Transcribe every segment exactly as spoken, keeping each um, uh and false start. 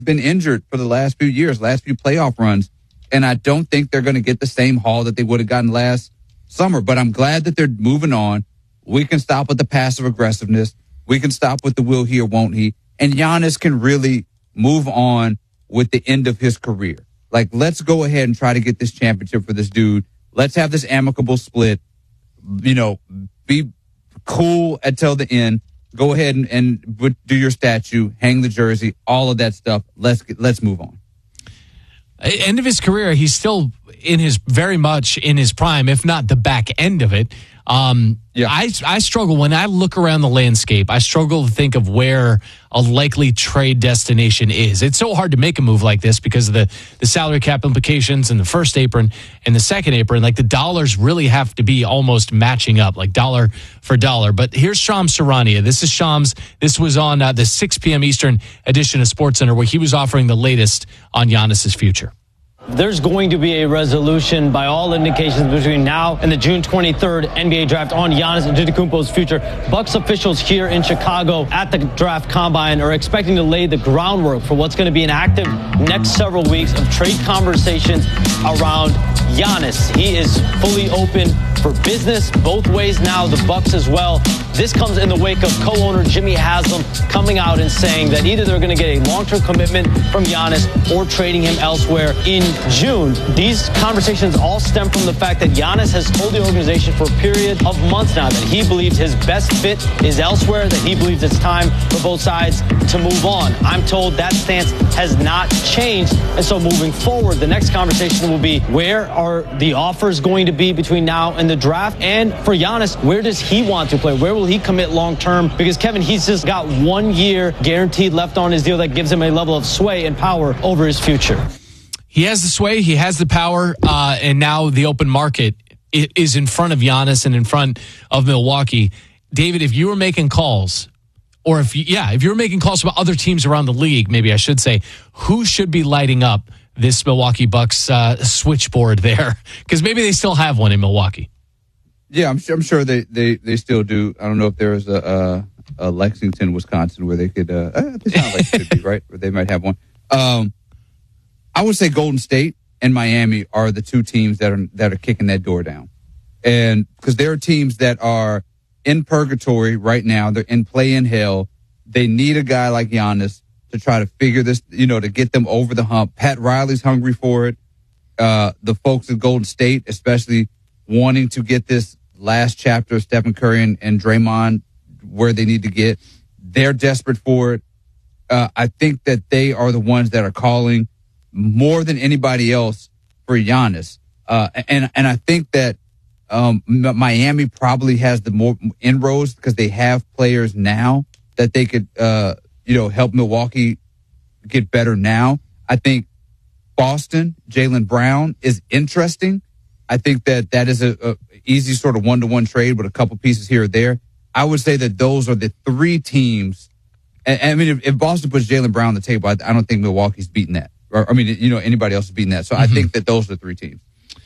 been injured for the last few years, last few playoff runs. And I don't think they're going to get the same haul that they would have gotten last summer. But I'm glad that they're moving on. We can stop with the passive aggressiveness. We can stop with the will he or won't he. And Giannis can really move on with the end of his career. Like, let's go ahead and try to get this championship for this dude. Let's have this amicable split. You know, be cool until the end. Go ahead and, and do your statue, hang the jersey, all of that stuff. Let's get, let's move on. End of his career, he's still in his very much in his prime, if not the back end of it. Um, yeah. I, I struggle when I look around the landscape. I struggle to think of where a likely trade destination is. It's so hard to make a move like this because of the, the salary cap implications and the first apron and the second apron. Like the dollars really have to be almost matching up, like dollar for dollar. But here's Shams Charania. This is Shams. This was on uh, the six p.m. Eastern edition of SportsCenter where he was offering the latest on Giannis's future. There's going to be a resolution by all indications between now and the June twenty-third N B A draft on Giannis Antetokounmpo's future. Bucks officials here in Chicago at the draft combine are expecting to lay the groundwork for what's going to be an active next several weeks of trade conversations around Giannis. He is fully open for business both ways now, the Bucks as well. This comes in the wake of co-owner Jimmy Haslam coming out and saying that either they're going to get a long-term commitment from Giannis or trading him elsewhere in June. These conversations all stem from the fact that Giannis has told the organization for a period of months now that he believes his best fit is elsewhere, that he believes it's time for both sides to move on. I'm told that stance has not changed, and so moving forward, the next conversation will be where are the offers going to be between now and the draft, and for Giannis, where does he want to play? Where will he commit long term? Because Kevin, he's just got one year guaranteed left on his deal that gives him a level of sway and power over his future. He has the sway, he has the power, uh, and now the open market is in front of Giannis and in front of Milwaukee. David, if you were making calls, or if you, yeah, if you were making calls about other teams around the league, maybe I should say, who should be lighting up this Milwaukee Bucks uh, switchboard there? Because maybe they still have one in Milwaukee. Yeah, I'm sure, I'm sure they, they, they still do. I don't know if there's a, a, a Lexington, Wisconsin, where they could, uh, it sounds like it could be, right? Or they might have one. Um, I would say Golden State and Miami are the two teams that are that are kicking that door down. And because there are teams that are in purgatory right now. They're in play-in hell. They need a guy like Giannis to try to figure this, you know, to get them over the hump. Pat Riley's hungry for it. Uh, the folks at Golden State, especially wanting to get this last chapter of Stephen Curry and, and Draymond where they need to get. They're desperate for it. Uh, I think that they are the ones that are calling more than anybody else for Giannis. Uh, and, and I think that, um, Miami probably has the more inroads because they have players now that they could, uh, you know, help Milwaukee get better now. I think Boston, Jaylen Brown is interesting. I think that that is a, a easy sort of one-to-one trade with a couple pieces here or there. I would say that those are the three teams. And, I mean, if, if Boston puts Jaylen Brown on the table, I, I don't think Milwaukee's beating that. Or, I mean, you know, anybody else is beating that. So mm-hmm. I think that those are the three teams.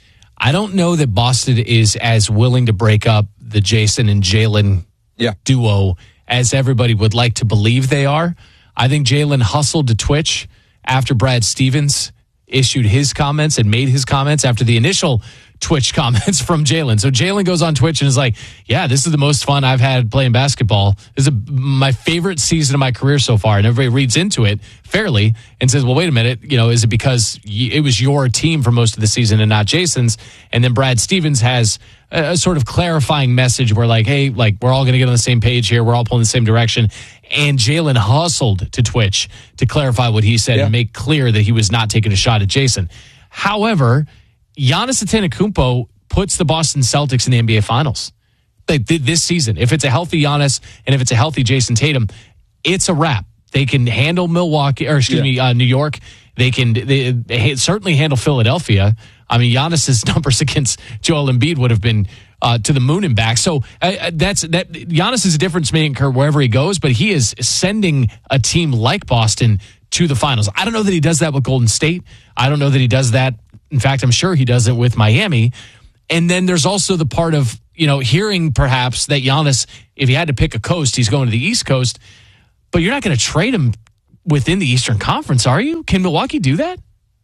I don't know that Boston is as willing to break up the Jason and Jaylen yeah. duo as everybody would like to believe they are. I think Jaylen hustled to Twitch after Brad Stevens issued his comments and made his comments after the initial Twitch comments from Jaylen. So Jaylen goes on Twitch and is like, yeah, this is the most fun I've had playing basketball. This is a, my favorite season of my career so far. And everybody reads into it fairly and says, well, wait a minute. You know, is it because it was your team for most of the season and not Jason's? And then Brad Stevens has a, a sort of clarifying message where like, hey, like we're all going to get on the same page here. We're all pulling the same direction. And Jaylen hustled to Twitch to clarify what he said yeah. and make clear that he was not taking a shot at Jason. However, Giannis Antetokounmpo puts the Boston Celtics in the N B A Finals like, this season. If it's a healthy Giannis and if it's a healthy Jason Tatum, it's a wrap. They can handle Milwaukee, or excuse yeah. me, uh, New York. They can they, they certainly handle Philadelphia. I mean, Giannis's numbers against Joel Embiid would have been uh, to the moon and back. So uh, that's that. Giannis is a difference maker wherever he goes, but he is sending a team like Boston to the finals. I don't know that he does that with Golden State. I don't know that he does that. In fact, I'm sure he does it with Miami. And then there's also the part of, you know, hearing perhaps that Giannis, if he had to pick a coast, he's going to the East Coast, but you're not going to trade him within the Eastern Conference, are you? Can Milwaukee do that?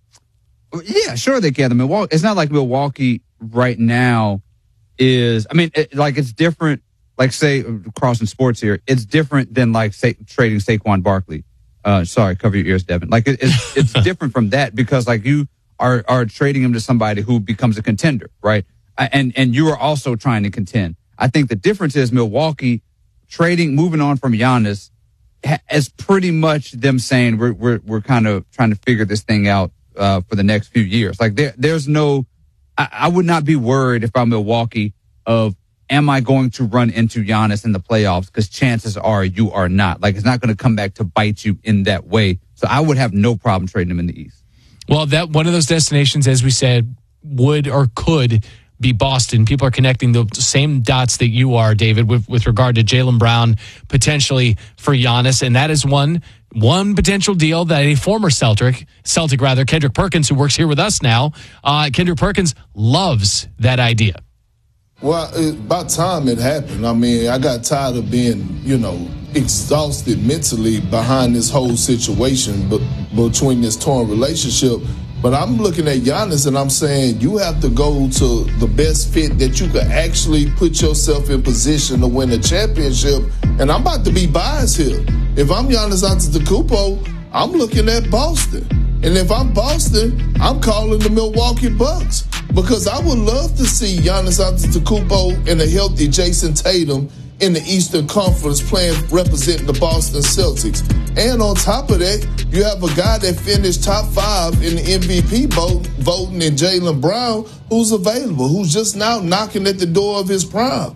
Yeah, sure they can. The Milwaukee, it's not like Milwaukee right now is, I mean, it, like it's different, like say, crossing sports here, it's different than like say, trading Saquon Barkley. Uh, sorry, cover your ears, Devin. Like it, it's, it's different from that because like you are, are trading him to somebody who becomes a contender, right? And, and you are also trying to contend. I think the difference is Milwaukee trading, moving on from Giannis is pretty much them saying we're, we're, we're kind of trying to figure this thing out, uh, for the next few years. Like there, there's no, I, I would not be worried if I'm Milwaukee of, am I going to run into Giannis in the playoffs? Because chances are you are not. Like, it's not going to come back to bite you in that way. So I would have no problem trading him in the East. Well, that one of those destinations, as we said, would or could be Boston. People are connecting the same dots that you are, David, with, with regard to Jaylen Brown potentially for Giannis. And that is one one potential deal that a former Celtic, Celtic rather, Kendrick Perkins, who works here with us now, uh, Kendrick Perkins loves that idea. Well, it, about time it happened. I mean, I got tired of being, you know, exhausted mentally behind this whole situation, but between this torn relationship. But I'm looking at Giannis and I'm saying you have to go to the best fit that you could actually put yourself in position to win a championship. And I'm about to be biased here. If I'm Giannis Antetokounmpo, I'm looking at Boston. And if I'm Boston, I'm calling the Milwaukee Bucks. Because I would love to see Giannis Antetokounmpo and a healthy Jason Tatum in the Eastern Conference playing, representing the Boston Celtics. And on top of that, you have a guy that finished top five in the M V P vote, voting in Jaylen Brown, who's available, who's just now knocking at the door of his prime.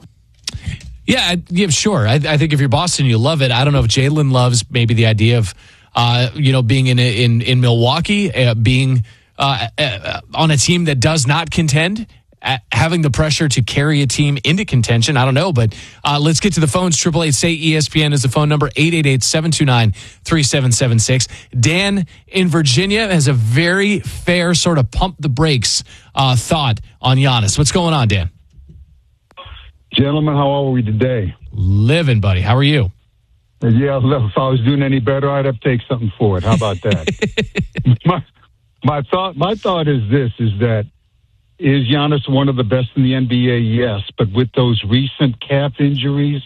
Yeah, yeah, sure. I, I think if you're Boston, you love it. I don't know if Jaylen loves maybe the idea of, uh, you know, being in in in Milwaukee, uh, being uh, uh, on a team that does not contend, uh, having the pressure to carry a team into contention. I don't know, but uh, let's get to the phones. Triple eight say E S P N is the phone number. eight eight eight, seven two nine, three seven seven six. Dan in Virginia has a very fair sort of pump the brakes uh, thought on Giannis. What's going on, Dan? Gentlemen, how are we today? Living, buddy. How are you? Yeah, if I was doing any better, I'd have to take something for it. How about that? my, my thought, my thought is this: is that is Giannis one of the best in the N B A? Yes, but with those recent calf injuries,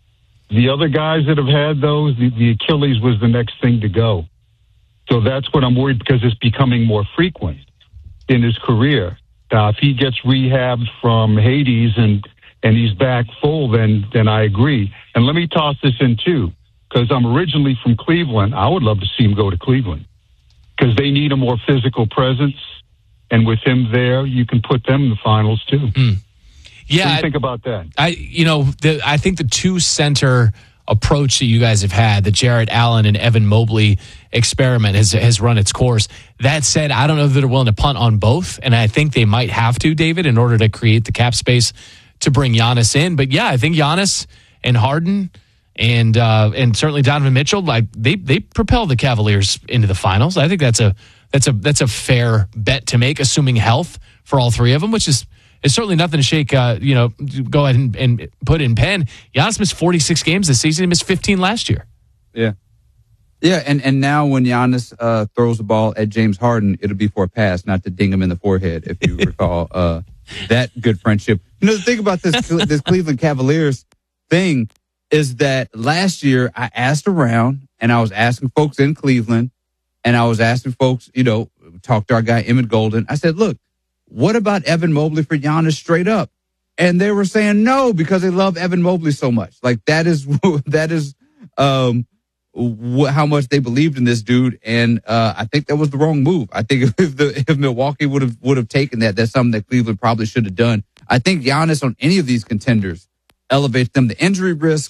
the other guys that have had those, the, the Achilles was the next thing to go. So that's what I'm worried because it's becoming more frequent in his career. Now, if he gets rehabbed from Hades and and he's back full, then then I agree. And let me toss this in too, because I'm originally from Cleveland. I would love to see him go to Cleveland because they need a more physical presence. And with him there, you can put them in the finals too. Mm. Yeah, what do you think about that? I, you know, the, I think the two center approach that you guys have had, the Jarrett Allen and Evan Mobley experiment, has has run its course. That said, I don't know that they're willing to punt on both, and I think they might have to, David, in order to create the cap space to bring Giannis in. But yeah, I think Giannis and Harden and uh, and certainly Donovan Mitchell, like they they propel the Cavaliers into the finals. I think that's a that's a that's a fair bet to make, assuming health for all three of them, which is is certainly nothing to shake. Uh, you know, go ahead and, and put in pen. Giannis missed forty-six games this season. He missed fifteen last year. Yeah, yeah, and and now when Giannis uh, throws the ball at James Harden, it'll be for a pass, not to ding him in the forehead. If you recall uh, that good friendship. You know, the thing about this this Cleveland Cavaliers thing is that last year I asked around and I was asking folks in Cleveland and I was asking folks, you know, talk to our guy Emmett Golden. I said, look, what about Evan Mobley for Giannis straight up? And they were saying no because they love Evan Mobley so much. Like that is that is um, wh- how much they believed in this dude. And uh, I think that was the wrong move. I think if the if Milwaukee would have would have taken that, that's something that Cleveland probably should have done. I think Giannis on any of these contenders elevates them. The injury risk,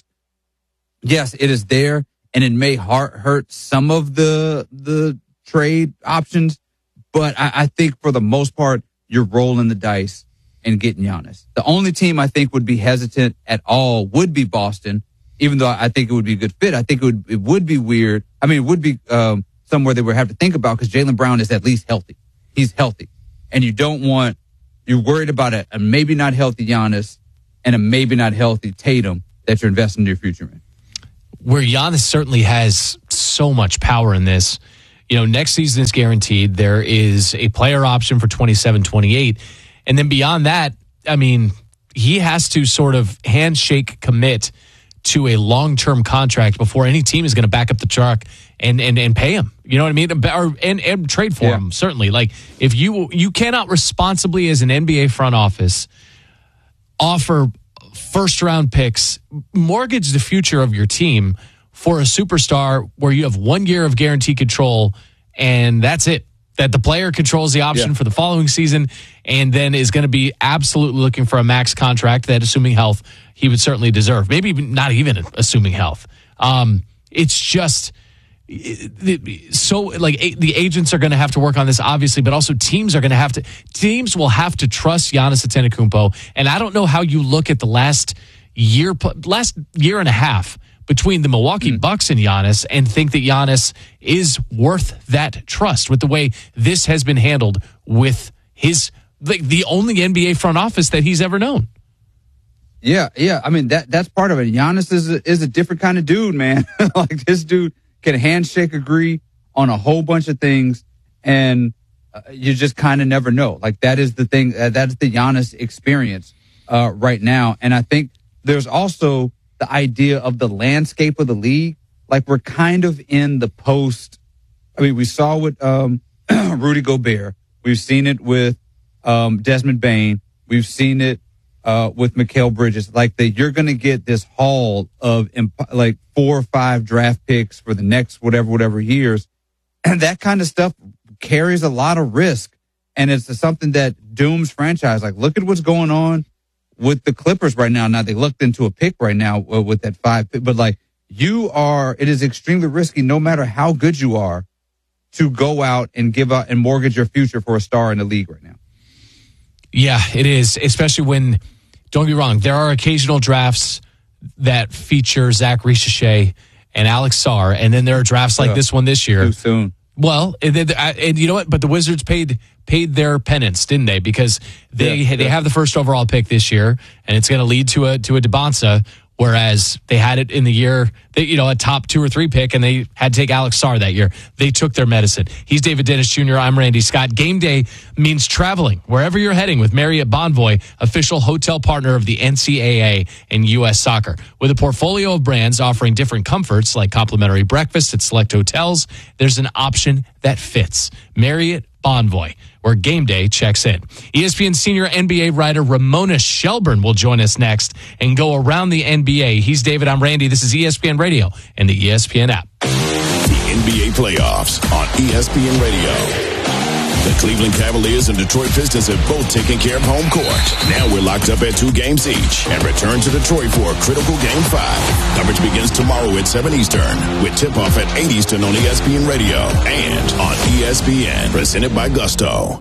yes, it is there, and it may hurt, hurt some of the the trade options. But I, I think for the most part, you're rolling the dice and getting Giannis. The only team I think would be hesitant at all would be Boston, even though I think it would be a good fit. I think it would it would be weird. I mean, it would be um, somewhere they would have to think about because Jaylen Brown is at least healthy. He's healthy, and you don't want. You're worried about a, a maybe not healthy Giannis and a maybe not healthy Tatum that you're investing in your future in. Where Giannis certainly has so much power in this. You know, next season is guaranteed. There is a player option for twenty-seven twenty-eight. And then beyond that, I mean, he has to sort of handshake commit to a long-term contract before any team is going to back up the truck and, and, and pay him. You know what I mean? Or, and, and trade for yeah. him, certainly. Like, if you you cannot responsibly, as an N B A front office, offer first-round picks, mortgage the future of your team for a superstar where you have one year of guaranteed control, and that's it. That the player controls the option yeah. for the following season, and then is going to be absolutely looking for a max contract that, assuming health, he would certainly deserve. Maybe not even assuming health. Um, it's just so like the agents are going to have to work on this, obviously, but also teams are going to have to. Teams will have to trust Giannis Antetokounmpo, and I don't know how you look at the last year, last year and a half between the Milwaukee mm. Bucks and Giannis and think that Giannis is worth that trust with the way this has been handled with his like the only N B A front office that he's ever known. Yeah, yeah. I mean, that that's part of it. Giannis is a, is a different kind of dude, man. Like, this dude can handshake agree on a whole bunch of things, and uh, you just kind of never know. Like, that is the thing. Uh, that's the Giannis experience uh, right now. And I think there's also the idea of the landscape of the league. Like, we're kind of in the post. I mean, we saw with um, Rudy Gobert. We've seen it with um, Desmond Bane. We've seen it uh, with Mikal Bridges. Like, that you're going to get this haul of imp- like four or five draft picks for the next whatever, whatever years. And that kind of stuff carries a lot of risk. And it's something that dooms franchise. Like, look at what's going on with the Clippers right now. Now, they looked into a pick right now uh, with that five pick, but like, you are, it is extremely risky, no matter how good you are, to go out and give out and mortgage your future for a star in the league right now. Yeah, it is, especially when, don't get me wrong, there are occasional drafts that feature Zach Richache and Alex Sarr, and then there are drafts like yeah, this one this year. Too soon. Well, and, and you know what? But the Wizards paid paid their penance, didn't they? Because they yeah, they yeah. have the first overall pick this year, and it's going to lead to a to a DeBonsa. Whereas they had it in the year, they, you know, a top two or three pick, and they had to take Alex Sarr that year. They took their medicine. He's David Dennis Junior I'm Randy Scott. Game day means traveling wherever you're heading with Marriott Bonvoy, official hotel partner of the N C double A and U S Soccer. With a portfolio of brands offering different comforts like complimentary breakfast at select hotels, there's an option that fits. Marriott Bonvoy, where game day checks in. E S P N senior N B A writer Ramona Shelburne will join us next and go around the N B A. He's David, I'm Randy. This is E S P N Radio and the E S P N app. The N B A playoffs on E S P N Radio. The Cleveland Cavaliers and Detroit Pistons have both taken care of home court. Now we're locked up at two games each and return to Detroit for a critical game five. Coverage begins tomorrow at seven Eastern with tip-off at eight Eastern on E S P N Radio and on E S P N, presented by Gusto.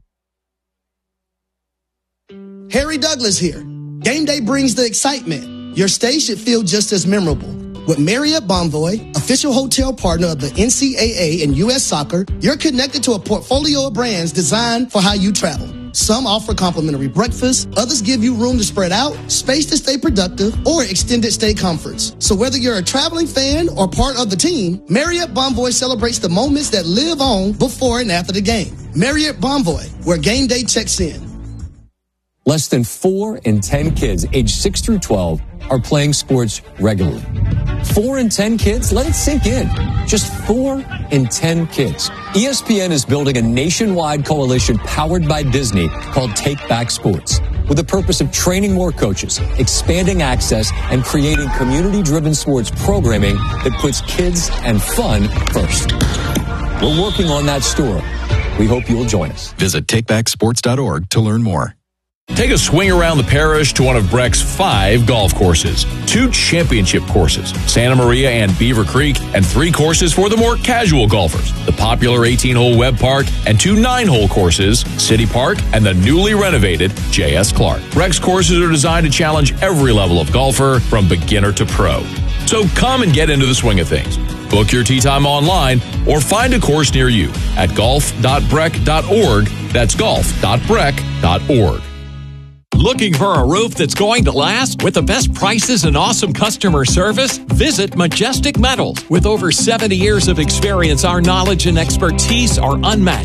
Harry Douglas here. Game day brings the excitement. Your stay should feel just as memorable. With Marriott Bonvoy, official hotel partner of the N C double A and U S Soccer, you're connected to a portfolio of brands designed for how you travel. Some offer complimentary breakfast, others give you room to spread out, space to stay productive, or extended stay comforts. So whether you're a traveling fan or part of the team, Marriott Bonvoy celebrates the moments that live on before and after the game. Marriott Bonvoy, where game day checks in. Less than four in ten kids aged six through twelve are playing sports regularly. Four in ten kids? Let it sink in. Just four in ten kids. E S P N is building a nationwide coalition powered by Disney called Take Back Sports, with the purpose of training more coaches, expanding access, and creating community-driven sports programming that puts kids and fun first. We're working on that story. We hope you'll join us. Visit take back sports dot org to learn more. Take a swing around the parish to one of Breck's five golf courses. Two championship courses, Santa Maria and Beaver Creek, and three courses for the more casual golfers. The popular eighteen-hole Webb Park and two nine-hole courses, City Park and the newly renovated J S Clark. Breck's courses are designed to challenge every level of golfer from beginner to pro. So come and get into the swing of things. Book your tee time online or find a course near you at golf dot breck dot org. That's golf dot breck dot org. Looking for a roof that's going to last with the best prices and awesome customer service? Visit Majestic Metals. With over seventy years of experience, our knowledge and expertise are unmatched.